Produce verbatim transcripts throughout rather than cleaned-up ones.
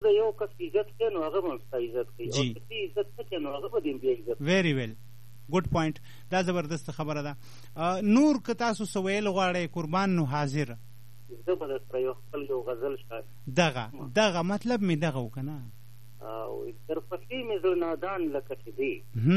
د یو کس عزت کوي نو هغه هم ستا عزت کوي او که ته عزت نه کوې نو هغه به دې بیا عزت کوي. ویری ویل ګډ پوینټ. دا زبردست خبره ده. نور که تاسو څه ویل غواړئ قربان نو حاضر. زه به درسره یو خپل یو غزل شاعر دغه دغه مطلب مې دغه و که نه در پسې مې زړه نادان لکه چې دی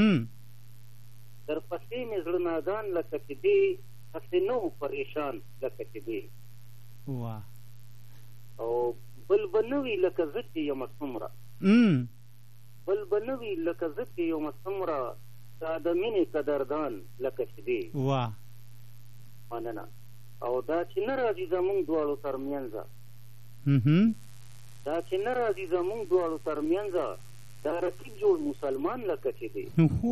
در پسې مې زړه نادان لکه چې دی هسې نه و پریشان لکه چې دی واه او بل به نه وي لکه زه چې یم څومره بل به نه وي لکه زه چې یم څومره دا د مینې قدردان لکه چې دی. واه مننه. او دا چې نه راځي زمونږ دواړو تر منځه دا چې نه راځي زمونږ دواړو تر منځه دا رقیب جوړ مسلمان لکه چې دی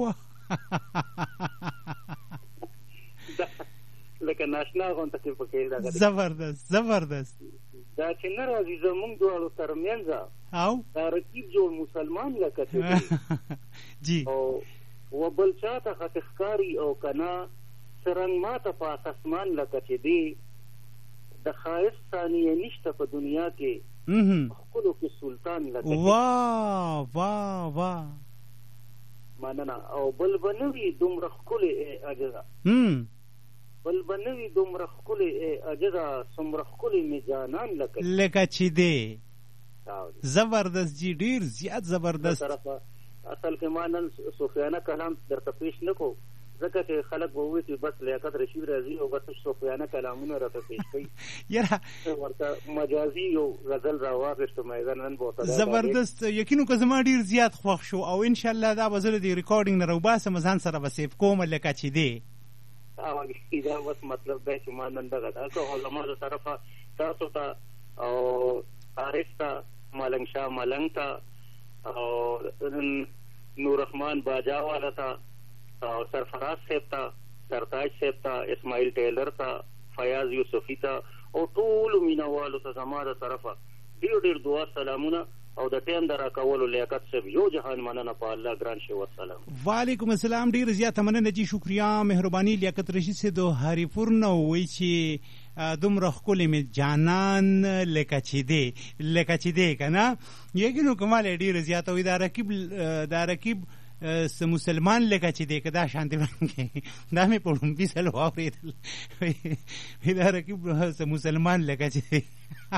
لکه ناشنا غونته کې پکې دا زبردست زبردست. دا چې نه راځي زمونږ دواړو تر منځه او دا رقیب جوړ مسلمان لکه چې دی جی. او و بل چاته خط ښکاري او کنا سرنګ ماته په اسمان لکه چې دی د ښایست ثانیه نشته په دنیا کې ښکلو کې سلطان لکه واه واه واه مننه. او بل به نه وي دومره ښکلې ای عجزه بل به نه وي دومره ښکلې ای عجزه څومره ښکلې مې جانان لکه لکه چې دی. زبردست جی ډیر زیات زبردست. اصل کې ما نن صوفیانه کلام درته پیش نه کو ځکه چې خلک به ووایي چې بس لیاقت رشید راځي او بس صوفیانه کلامونه راته پیش کوي یاره ورته مجازي یو غزل راواخېستم نن به ورته زبردست. یقینو که زما ډېر زیات خوښ شو او انشاءالله دا به زه د ریکارډینګ نه راوباسم ځان سره به سیف کوم لکه چې دی. دا بس مطلب دی چې ما نن دغه دا که علما د طرفه تاسو ته او عارف ته ملنګ شاه ملنګ ته او نور رحمان باجا والا ته او سرفراز صاحب ته سرتاج صاحب ته اسماعیل ټیلر ته فیاض یوسفي ته او ټولو مینوالو ته زما د طرفه ډېر ډېر دعا سلامونه او د ټیم د راکولو لیاقت صاحب یو جهان مننه په الله ګران شي والسلام. وعلیکم السلام. ډېر زیاته مننه جي شکریا مهرباني. لیاقت رشید صاحب د هریپور نه وایي چې دومره ښکلې مې جانان لکه چې دی لکه چې دی که نه. یقینو که ما له ډېره زیاته وایي دا رقیب دا رقیب مسلمان لکه چې دی که دا شانتې ورنکې دا مې په ړومبي ځل واورېدل دا رقیب مسلمان لکه چې دی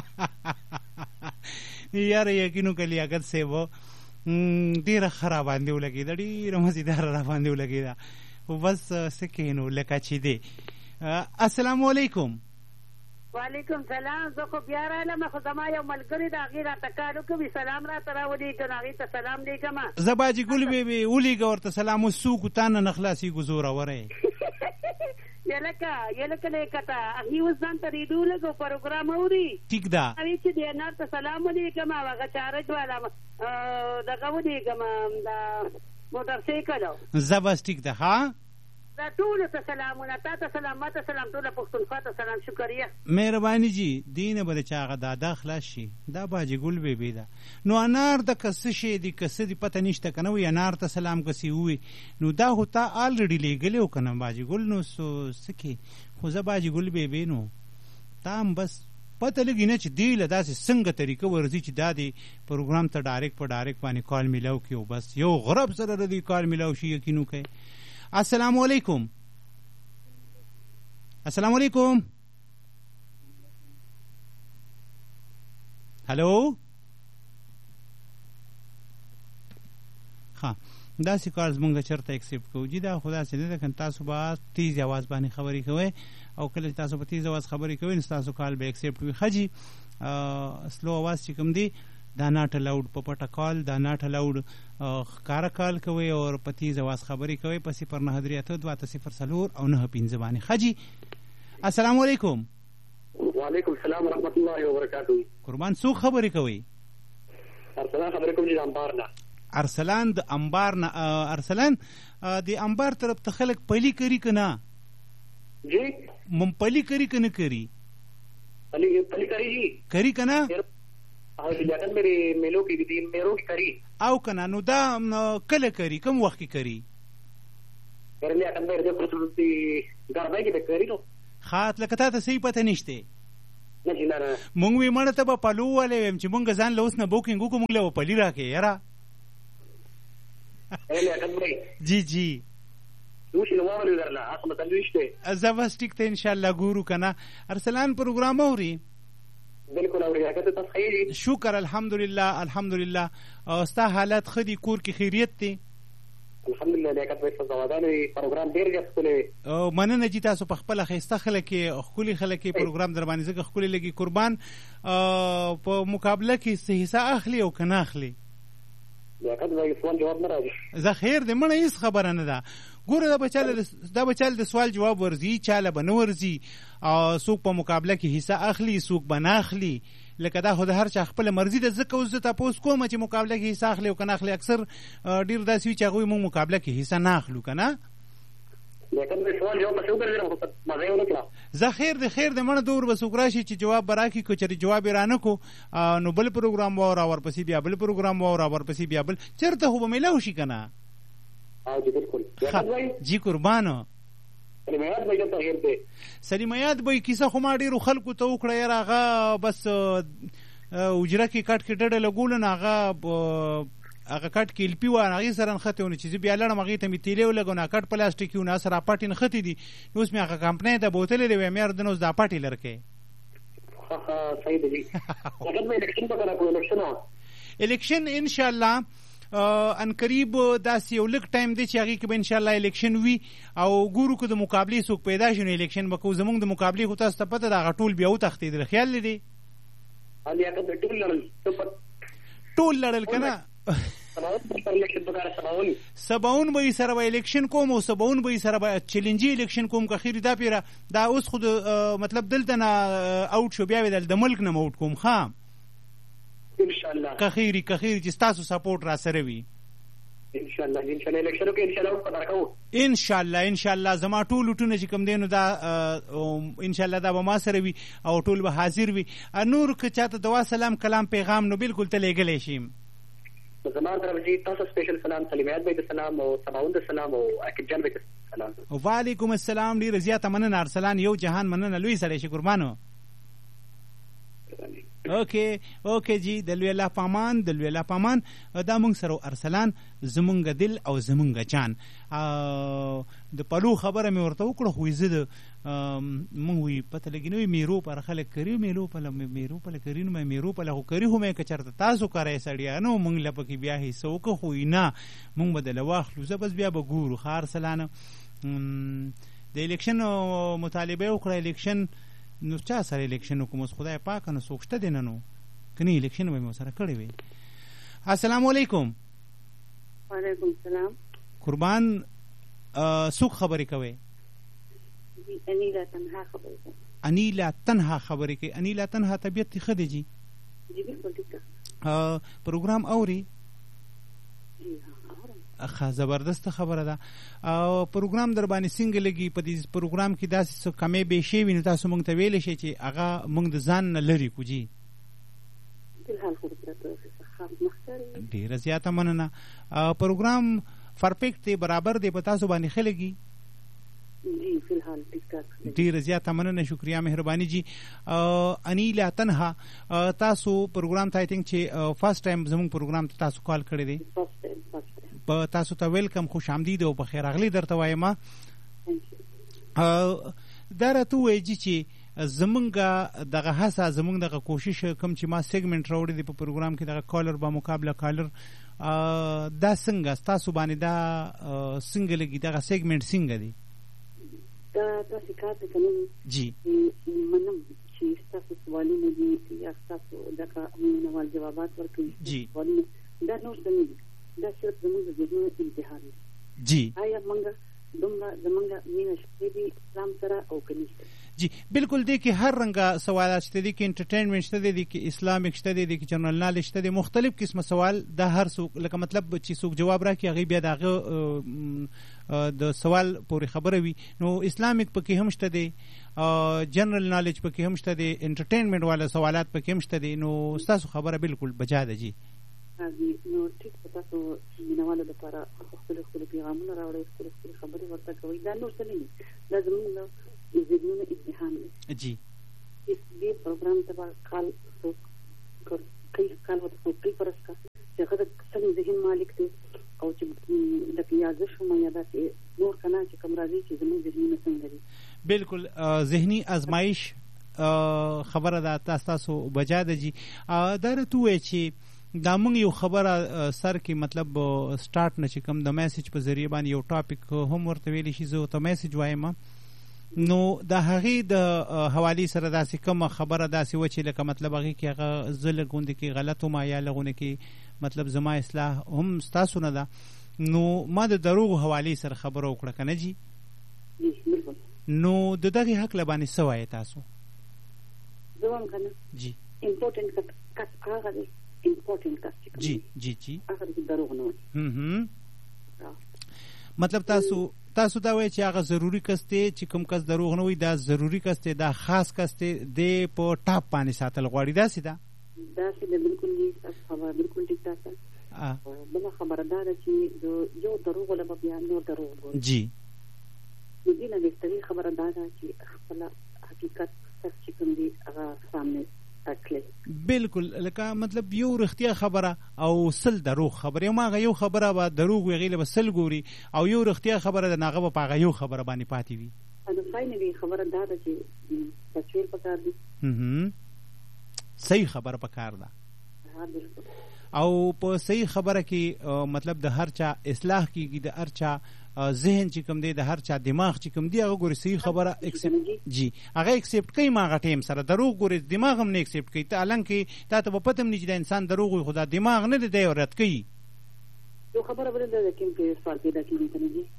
یاره یقینو که لیاقت صاحب ډېره ښه را باندې ولګېده ډېره مزیداره را باندې ولګېده بس څه کښېنو لکه چې دی. السلام علیکم. وعلیکم سلام. زه خو بیا رالم خو زما یو ملګري د هغې راته کار وکړي سلام راته راولېږه نو هغې ته سلام لېږم. زه باجي ګل بېبې ولېږه ورته سلام اوس څوک تا نه نه خلاصېږو زوروری یلکه یلکه لیکته هغې اوس ځان ته ریډیو لږ پروګرام اوري ټیک ده هغې چې دی انار ته سلام ولېږم او هغه چارج والا دغه ولېږم د موټر سایکل زه بس ټیک ده ها دا ټولو ته سلامونه تا ته سلام ما ته سلام ټوله پښتونخوا ته سلام شکریه مهرباني جي دې نه به د چا هغه دادا خلاص شي دا باجي ګل بېبې ده نو انار د که څه شی دي که څه دي پته نشته که نه وي انار ته سلام که سې ووي نو دا خو تا آلرډي لیږلی و که نه باجي ګل نو څه کې خو زه باجي ګل بېبې نو تا هم بس پته لګي نه چې دی له داسې څنګه طریقه ورځي چې دا د پروګرام ته ډایرکټ په ډایرکټ باندې کال میلاو کړي او بس یو غرب سره د دې کال میلاو شي یقینو کوي. السلام علیکم. السلام علیکم. هلو ها داسې کال زمونږ چېرته اکسپټ کوو جي دا خو داسې نه ده که تاسو به تیز اواز باندې خبرې کوئ او کله چې تاسو په تیز اواز خبرې کوئ نو ستاسو کال به اکسپټ وي. ښه جي سلو اواز چې کوم دی دا ناټ الاؤډ په پټه کال دا ناټ الاؤډ ښکاره کال کوئ او په تیز اواز خبرې کوئ په صفر نهه درې اته دوه اته صفر څلور او نهه پنځه باندې. ښه جي السلام علیکم. وعلیکم السلام ورحمت الله وبرکاتہ. قربان څوک خبرې کوئ؟ ارسلان خبرې کوم د انبار نه. ارسلان د انبار نه. ارسلان د انبار طرف ته خلک پلي کوي که نه؟ جی ممپلي کوي که نه کوي؟ پلي پلي کوي جی کوي که نه؟ او لیاقت میرے میلو کی دی میرو کی کری او کنه نو دا کله کری کوم وخت کې کری؟ میرے لیاقت میرے د پرستی ګرځای کې کری نو خاط لکه تا ته صحیح پته نشته نه چې نه مونږ وی مړه ته به پلو ولې ویم چې مونږ ځان له اوس نه بوکینګ وکړو مونږ له پلي راکې یاره لیاقت بھائی جی جی دوشي نو واوري درله اصل تلويشته زه بس ټیک ته ان شاء الله ګورو کنه ارسلان پروګرام اوري بالکل اوري هغه ته خیری شکر الحمدلله الحمدلله او ستا حالت خدي کور کې خیریت دي الحمدلله لیاقت بھائی فزوادانو پروګرام ډیر ګټ کولې او مننه چې تاسو په خپل خسته خلک خولي خلک پروګرام در باندې زګه خولي لګي قربان په مقابله کې صحیح حصہ اخلي او کنه اخلي لیاقت بھائی سوال جواب نه راځي زه خیر دې مړه هیڅ خبره نه ده ګوره دا بچاله دا بچاله د سوال جواب ورزي چاله بنورزي او څوک په مقابله کې حصہ اخلي څوک بناخلي لکه دا خو د هر چا خپل مرزي د زکه اوس ته پوس کوم چې مقابله کې حصہ اخلي او کنه اخلي اکثر ډیر داسې چې هغه مو مقابله کې حصہ نه اخلو کنه لیکن د سوال جواب څه وکړم مزه ونه کړه زه خیر د خیر د مړه دور بسوکراشي چې جواب براکي کو چې جواب رانه کو نو بل پروګرام وره ورپسې بیا بل پروګرام وره ورپسې بیا بل چرته هو به ملاو شي کنه ها جی بالکل جی قربانو سلیمیات به ته غیر دی سلیمیات به کیسه خو ما ډیرو خلکو ته وکړه یاره هغه بس اجره کې کټ کې ډډه لګول نه هغه هغه کټ کې الپی و هغه سره نخته ونه چې بیا لړم هغه ته می تیلې ولګونه کټ پلاستیک یو نه سره پټین ختی دي اوس می هغه کمپنی ته بوتل دی مې اردنو ز پټی لرکه ها ها صحیح دی هغه مې الیکشن په کار کوم الیکشن الیکشن ان شاء الله ان قریب داسې یو لږ ټایم دی چې هغه کې به ان شاء الله الیکشن وي او ګورو کو د مقابله څوک پیدا شونه الیکشن وکړو زمونږ د مقابله خو تاسو ته پته دا غټول بیا و تختید خیال لري علي هغه ټول لړل ټول لړل کنه سباون به سره به الیکشن کوم او سباون به سره به چیلنجي الیکشن کوم که خیر دا پیره دا اوس خود مطلب دلته نه اوټ شو بیا ودل د ملک نه اوټ کوم خام ان شاء الله که خیر که خیر چې تاسو سپورټ را سره وي ان شاء الله ان شاء الله الیکشن کې ان شاء الله پتا راکو ان شاء الله ان شاء الله زما ټول ټونه چې کوم دینو دا ان شاء الله دا به ما سره وي او ټول به حاضر وي نور که چاته دوا سلام کلام پیغام نو بالکل ته لګلې شي زمان طرف جی تاسو سپیشل سلام سلیمیات بھائی سلام او سباوند سلام او اکجان بھائی سلام وعلیکم السلام ډیر زیاته مننه ارسلان یو جهان مننه لوی سره شي قربانو اوکې اوکې جی د لوی الله پامان د لوی الله پامان دا مونږ سره ارسلان زمونږ دل او زمونږ جان د پلو خبره مې ورته وکړه خو زه د مونږ وی پته لګینوي میرو پر خلک کری میرو په میرو په کرینو مې میرو په لغو کری هم کې چرته تاسو کوي سړیا نو مونږ لپاره کې بیا هي سوکه خو نه مونږ بدل واخلو زه بس بیا به ګورو خار سلانه د الیکشن مطالبه وکړه الیکشن نو چا سره الیکشن کوم خدای پاک نو سوچته دین نو کني الیکشن به مو سره کړی وي السلام علیکم وعلیکم السلام قربان سوق خبرې کوي جی انیلا تنها خبرې کوي انیلا تنها خبرې کوي انیلا تنها طبيعت خدي جی جی بالکل ٹھیک ہے پروګرام اوري اخا زبردست خبره ده او پروګرام در باندې څنګه لګي په دې پروګرام کې داسې کمې به شي ویني تاسو مونږ ته ویل شي چې هغه مونږ د ځان نه لري کوجی الحال خو تاسو ډیر زیاته مننه پروګرام پرفیکټ دی برابر دی په تاسو باندې خلګي جی فی الحال ٹھیک ٹھاک ډیر زیاته مننه شکریا مهرباني جی انیلا تنها تاسو پروګرام ته آی تھنک چې فرست ټایم زموږ پروګرام ته تاسو کال کړی دی فرست ټایم فرست په تاسو ته ویلکم خوش آمدید او په خیر اغلی درته وایم دا راته وایي چې زمونږ دغه هڅه زمونږ دغه کوشش کوم چې ما سیګمنټ راوړی دی په پروګرام کې دغه کالر با مقابله کالر دا څنګه تاسو باندې دا څنګه لګي دغه سیګمنټ څنګه دی دا تاسو کار کوي جی منم چې تاسو سوالونه دي یا تاسو دغه نوال جوابات ورکوي جی دا نور څه نه دا صرف زموږ د ژوند امتحان دی جی آیا موږ دومره زموږ مینه شته دي اسلام سره او کنيشته جی بالکل دی کې هر رنګه سوالات شته دي کې انټرټینمنټ شته دي کې اسلامیک شته دي کې جنرال نالج شته دي مختلف قسمه سوال د هر څوک لکه مطلب چې څوک جواب راکړي هغه بیا دغه د سوال پورې خبره وي نو اسلامیک پکې هم شته دي جنرال نالج پکې هم شته دي انټرټینمنټ والا سوالات پکې هم شته دي نو تاسو خبره بالکل بجا ده جی نو ټیک تاسو مینوالو لپاره خپل خپل پیغامونه راوړئ خپل خپل خبرې ورته کوي دا نور څه نه دا زموږ زموږ امتحان دی جی دې پروګرام ته کال کوي کال وته کوي پرسکا چې هغه د سم ذهن مالک دی او چې د پیازه شوم یا د نور کنه چې کوم راځي چې زموږ ذهني څنګه دي بالکل ذهني ازمایش خبره ده تاسو بجا د جی درته وای چې دا موږ یو خبره سر کې مطلب سٹارټ نه چې کوم د میسج په ذریعہ باندې یو ټاپک هم ورته ویل شي زه ته میسج وایم نو د هغې د حوالې سره داسې کومه خبره داسې و چې لکه مطلب هغې کې هغه زه لږونده کې غلط وم یا لږونه کې مطلب زما اصلاح هم ستاسو نه ده نو ما د دروغو حوالې سره خبره وکړه که نه جي نو د دغې حق له باندې څه وایې تاسو زه وایم که نه جي امپورټنټ کس هغه دی امپورټنټ کس چې جي جي جي هغه د دروغ نه وایي مطلب تاسو تاسو دا وایي چې هغه ضروري کس دی چې کوم کس دروغ نه وایي دا ضروري کس دی دا خاص کس دی دی په ټاپ باندې ساتل غواړي داسې ده داسې ده بالکل دي تاسو خبره بالکل ټیک ده بله خبره دا ده چې د یو دروغ له به بیا نور دروغ ګوري جي نو دې نه بهتري خبره دا ده چې خپله حقیقت سر چې کوم دی هغه سامنے بالکل لکه مطلب یو رښتیا خبره او سل دروغ خبره یو ماغه یو خبره به دروغ وي غیله به سل ګوري او یو رښتیا خبره د ناغه په هغه یو خبره باندې پاتې وي دا فاینلی خبره دا ده چې تچویل پکار دي هم صحیح خبره پکار ده او په صحیح خبره کې مطلب د هر چا اصلاح کیږي د هر چا ذهن چې کوم دی د هر چا دماغ چې کوم دی هغه ګوري صحیح خبره اکسپټ جی هغه اکسپټ کوي ما هغه ټیم سره دروغ ګوري دماغ هم نه اکسپټ کوي ته الانکه تا ته په پته نه چې د انسان دروغ وي خدا دماغ نه دی رد کوي یو خبره بل ده کوم کې سوال پیدا کیږي کنه جی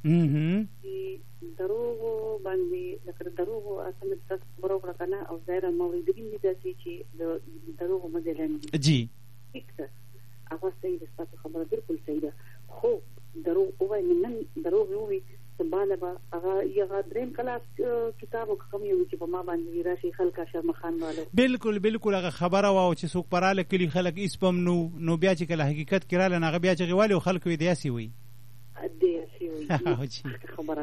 هم دروغ باندې لکه دروغ اصل تاسو خبرو کړه کنه او ظاهر موریدین دي چې د دروغ مزلن جی ٹھیک ده هغه صحیح ده تاسو خبره بالکل صحیح ده خو دروغ وای نن دروغ وي سباله با هغه یغه دریم کلاس کتابو کوم یو چې په ما باندې راشي خلک شرم خان والو بالکل بالکل هغه خبره واو چې څوک پراله کلی خلک اسپم نو نو بیا چې کله حقیقت کړه نه بیا چې غوالي خلک وي دیاسي وي دیاسي وي خبره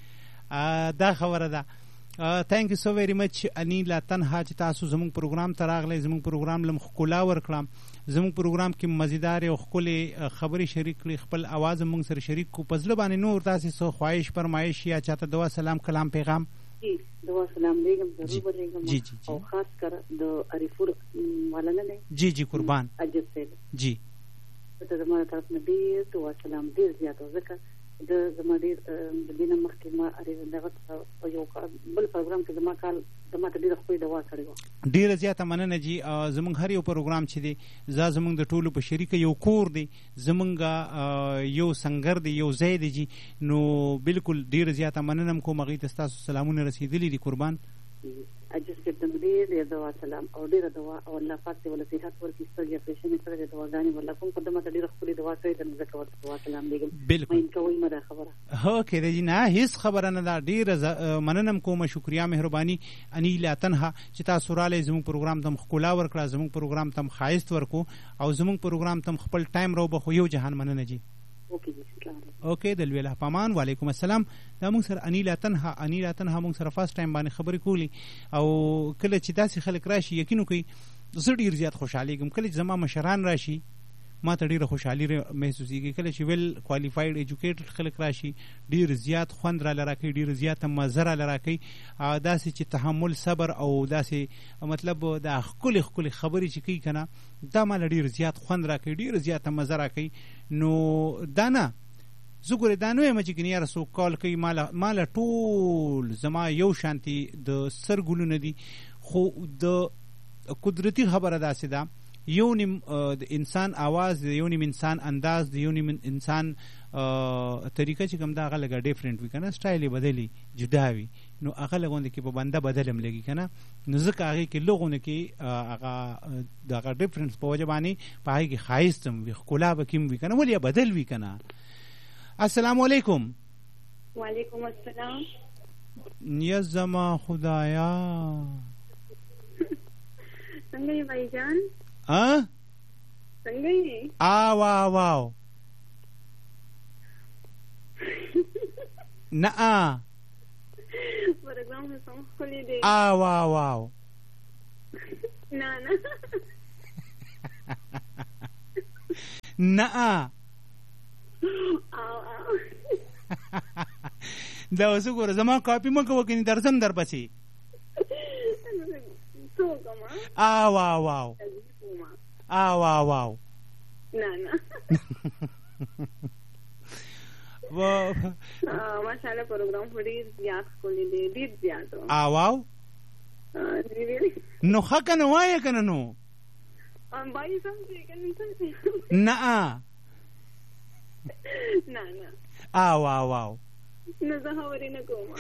راځي دا خبره ده تھینک یو سو ویری مچ انیلا تنها چې تاسو زموږ پروګرام ته راغلی زموږ پروګرام لم خکولا ورکړم زموږ پروګرام کې مزیدار او خپلې خبرې شریک کړي خپل आवाज موږ سره شریک کو پزله باندې نور تاسو سو خواهش فرمایش یا چاته دعا سلام کلام پیغام دعا سلام دیګم ضرور ولېګم جی جی او خاص کر د اریفور مولانا نه جی جی قربان اجازه سید جی ته زموږ طرف نه دی دعا سلام ډیر زیات وزکه د زما ډیر د دینه مخکې ما اړ دغه یو بل پروګرام کې زما کال زما ته ډیر خو دوا کړو ډیر زیاته مننه جی زمونږ هر یو پروګرام چې دی زا زمونږ د ټولو په شریک یو کور دی زمونږ یو سنگر دی یو ځای دی جی نو بالکل ډیر زیاته مننه کوم غي تاسو سلامونه رسیدلی دي قربان اجازه ستم ډیر ډیر دعا سلام او ډیر دعا او الله پاک دې ول صحت ورکړي ستاسو پېښې سره د دعاګانې ولا کوم قدمه ډیر خپل دعا کوي د زکه ورته دعا سلام دیګم بالکل کوي مده خبره هو کې دی نه هیڅ خبره نه دا ډیر مننم کوم شکریا مهرباني انیلا تنها چې تاسو را لې زموږ پروګرام تم خکولا ورکړه زموږ پروګرام تم خایست ورکو او زموږ پروګرام تم خپل ټایم رو بخو یو جهان مننه جی اوکے جی اوکے د ویله پامان وعلیکم السلام دا موږ سره انیلا تنها انیلا تنها موږ سره فرست ټایم باندې خبرې کولی او کله چې داسې خلک راشي یقینو کوي زه ډیر زیات خوشحالېږم کله چې زما مشران راشي ما ته ډیره خوشحالي محسوسېږي کله چې ویل کوالیفاید ایجوکیټډ خلک راشي ډیر زیات خوند را لراکوي ډیر زیاته مزه را لراکوي داسې چې تحمل صبر او داسې مطلب دا ښکلې ښکلې خبرې چې کوي که نه دا ماله ډیر زیات خوند راکوي ډیر زیاته مزه راکوي نو دا نه زه ګورې دا نه وایم چې ګنې یاره څوک کال کوي ماله ټول زما یو شانتي د سر ګلونه دي خو د قدرتي خبره داسې ده یو نیم د انسان आवाज د یو نیم انسان انداز د یو نیم انسان طریقه چې کوم دا هغه لږه ډیفرنٹ وي که نه سټایل یې بدلي جدا وي نو هغه لږونده کې په بنده بدل هم لګي که نه نو ځکه هغې کې لغونه کې هغه د هغه ډیفرنس په وجه باندې په هغې کې ښایست هم وي ښکلا به کې هم وي که نه ولې بدل وي که نه السلام علیکم وعلیکم السلام یا زما خدایا څنګه یې بھائی جان ها څنګه یې آ واو واو نه پروګرام سم خولې دی آ واو واو نه نه نه او او دا اوس ګوره زما کاپي مه کوه کني درځم در پسې څوکما آو آو آو آو آو آو نه نه ماشاءالله پروګرام ډېر زیات ښکلی دی ډېر زیات آو آو نو ښه که نه وایه که نه نو بایي سمجې که نه سمجې نه نه نه آو آو آو نه زه خبرې نه کوم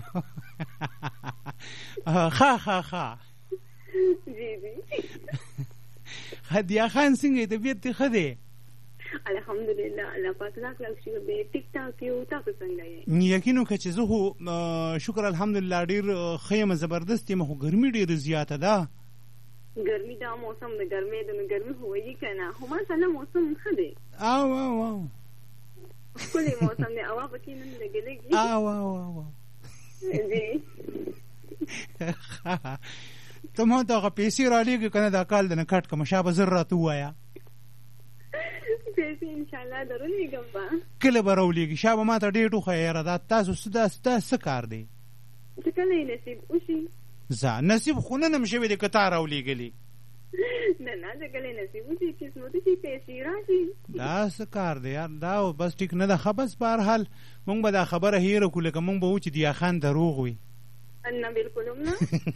ښه ښه ښه جی جی هدیه خان څنګه طبیعت دې ښه دی الحمدلله الله پاک لاک لاک شکر دی ټیک ټاک یو تاسو څنګه یې یقین وکړه چې زه خو شکر الحمدلله ډېر ښه یم زبردست یم خو ګرمي ډېره زیاته ده ګرمي دا موسم د ګرمۍ د نو ګرمي خو وایي که نه خو ماشاءالله موسم ښه دی او او او ښکلی موسم دی هوا پکې نن لږې لږې او او او جی ته ما ته هغه پیسې رالیږې که نه دا کال د نه کټ کړم شابه زر راته ووایه پیسې انشاءالله درولېږم به کله به راولېږي شابه ما ته ډېټ وښیه یاره دا تاسو دا څه کار دی چې کله یې نصیب وشي زه نصیب خو نه نم شوی دی که تا راولېږلي نه نه چې کله یې نصیب وشي قسمت شي پیسې راشي دا څه کار دی یار دا بس ټیک نه ده ښه بس بهرحال مونږ به دا خبره هېره کړو لکه مونږ به وو چې دیا خان دروغ وي نه بالکل هم نه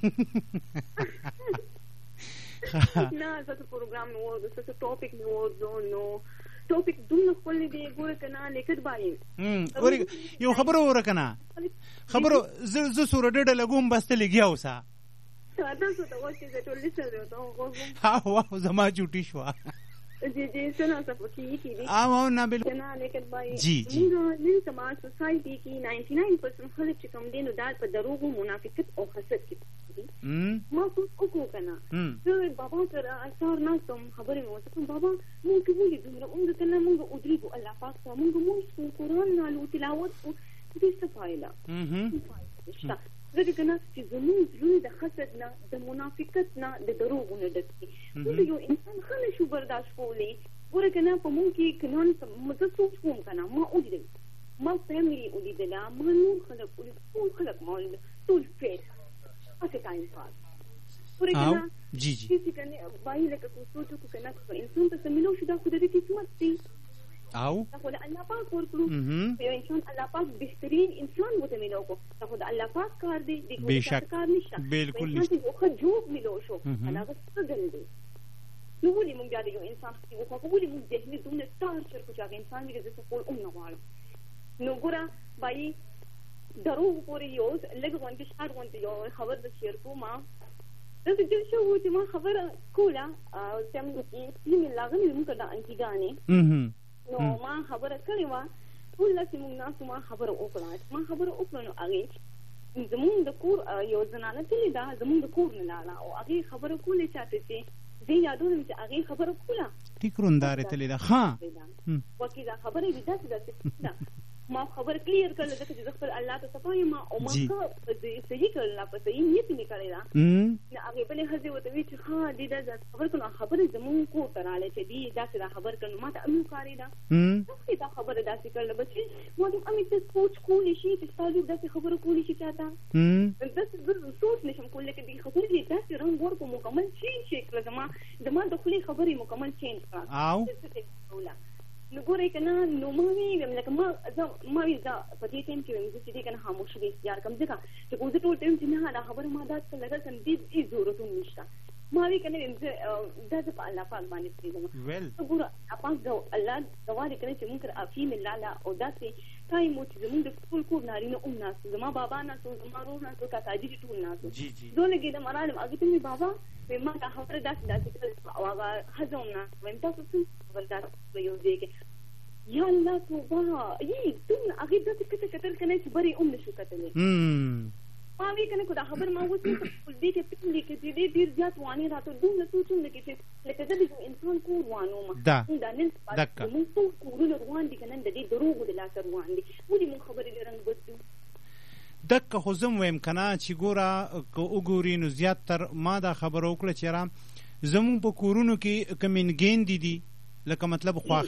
نه ستاسو پروګرام مې واورېدو ستاسو ټاپک مې واورېدو نو ټاپک دومره ښکلی دی ګوره که نه لیکټ باید یو خبره وره که نه خبره زه سوره ډډه لګوم بس ته لګیا اوسه تاسو ته وخت زه ټول لیسه او او زما چوټي شوه جی جی سنا سفکی کی دی او او نه بالکل جنا لیکن بھائی جی جی نن سماج سوسایټي کې ننانوي پرسنټ خلک چې کوم دي نو دا په دروغ او منافقت او حسد کې دي ما څه وکړو کنه زه بابا سره اثر نه کوم خبرې مو ته بابا مو کې ولې دومره موږ کنه موږ ودریږو الله پاک ته موږ مو قرآن نالو تلاوت او دې څه فایده هم زه کنه چې زموږ زړه د حسد نه د منافقت نه د دروغ نه ډک دي نو یو انسان خله شو برداشت کولی ګوره کنه په مونږ کې کنه مزه سوچ کوم کنه ما ولیدل ما فیملی ولیدل ما نور خلک ولید ټول خلک ما ولیدل ټول فیک اته ټایم پاس ګوره کنه جی جی چې کنه وایي لکه کو سوچ کو کنه انسان ته ملو شو دا خو د دې قسمت دی او خو الله پاک ورکړو یو انسان الله پاک بهترین انسان وته ملو کو خو د الله پاک کار دی د کار نشته بالکل نشته خو جوب ملو شو انا غوښتل دی نو ولې مونږ دا یو انسان خو خو ولې مونږ ذهني دومره ستار شر کو چې انسان دې د څه کول او نه غواړي نو ګوره بای درو پورې یو لږ غونډه شار غونډه یو خبر د شیر کو ما دا چې شو چې ما خبره کوله او څنګه چې یې لاغنی موږ دا انتګانې نو ما خبره کړې وه ټول چې موږ ناسو ما خبره وکړه ما خبره وکړه نو هغې زمونږ د کور یو زنانه تللې ده زمونږ د کور نه لاړه او هغې خبره کولې چاته چې زه یادوم چې هغې خبره کوله ټیک روندارې تللې ده ښه وکې دا خبره یې داسې داسې ده ما خبر کلیر کړل ځکه چې خپل الله ته صفای ما او ما صحیح کړل په صحیح نیت مې کړی دا نو هغه بلې هڅه وته وی چې ها دې دا خبر کړو خبره زمون کو تراله چې دې دا څه خبر کړو ما ته امو کاری دا څه دا خبره داسې کړل بچي ما ته امې ته سوچ کولی شي چې تاسو داسې خبره کولی شي چاته داسې زه سوچ نشم کولی چې دې خبره دې داسې رنګ ورکو مکمل چینج کړل زما زما د خپل خبرې مکمل چینج کړه او نو ګورې کنه نو ما ویم لکه ما زه ما وی دا په دې ټیم کې ویم چې دې کنه خاموش دي یار کم ځکه چې کوم څه ټول ټیم چې نه دا خبره ما دا څه لګا سم دې ای ضرورت نشته ما وی کنه ویم چې دا چې په الله پاک باندې پریږدم ویل ګوره اپاک دا الله غواړي کنه چې موږ افی من لاله او داسې ټایم مو چې موږ د خپل کور نارینه اون ناسو زما بابا ناسو زما ورور ناسو کاکا جی ټول ناسو جی جی زه لګې د مرالم هغه ته بابا ما دا خبره داسې داسې او هغه هڅوم نه ویم تاسو څه خبر داسې یو ځای کې یا الله توبه یی دونه هغه داسې کته کتل کنه چې بری ام نشو کتلې ما وی کنه کو دا خبر ما وڅ په دې کې په دې کې دې ډیر زیات وانی راته دونه سوچونه کې چې لکه دې انسان کو وانو ما دا دا نن پاتې مو ټول کورونه روان دي کنه د دې دروغ د لاس روان دي ولې مون خبرې لرنګ بدو دک خو زم ویم کنه چې ګوره که وګوري نو زیات تر ما دا خبره وکړه چې را زمون په کورونو کې کمینګین دي دي لکه مطلب خواخ